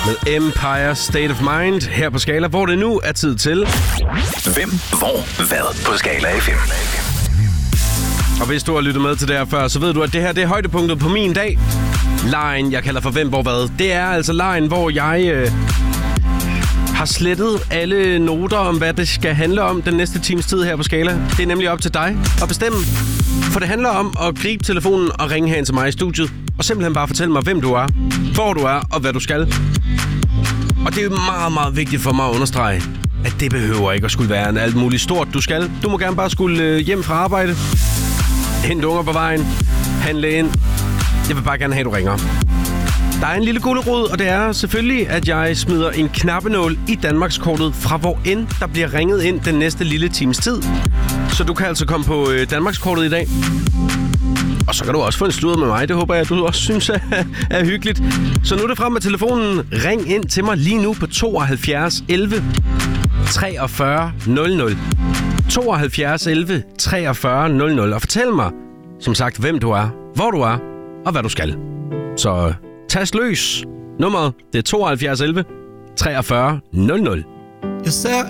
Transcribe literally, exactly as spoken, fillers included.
med Empire State of Mind her på Skala, hvor det nu er tid til... Hvem, hvor, hvad på Skala F M. Og hvis du har lyttet med til det her før, så ved du, at det her det er højdepunktet på min dag. Lejen, jeg kalder for Hvem, hvor, hvad. Det er altså lejen, hvor jeg øh, har slettet alle noter om, hvad det skal handle om den næste times tid her på Skala. Det er nemlig op til dig at bestemme. For det handler om at gribe telefonen og ringe hen til mig i studiet. Og simpelthen bare fortælle mig, hvem du er, hvor du er og hvad du skal. Og det er jo meget, meget vigtigt for mig at understrege, at det behøver ikke at skulle være en alt muligt stort, du skal. Du må gerne bare skulle øh, hjem fra arbejde. Hente unger på vejen. Handle ind. Jeg vil bare gerne have, at du ringer. Der er en lille gulerod, og det er selvfølgelig, at jeg smider en knappenål i Danmarkskortet fra hvor end der bliver ringet ind den næste lille times tid. Så du kan altså komme på øh, Danmarkskortet i dag. Og så kan du også få en sludder med mig. Det håber jeg, at du også synes er, er hyggeligt. Så nu er det frem med telefonen. Ring ind til mig lige nu på tooghalvfjerds elleve treogfyrre nul nul. tooghalvfjerds elleve treogfyrre nul nul. Og fortæl mig, som sagt, hvem du er, hvor du er og hvad du skal. Så tast løs. Nummeret, det er tooghalvfjerds elleve treogfyrre nul nul. Jeg ser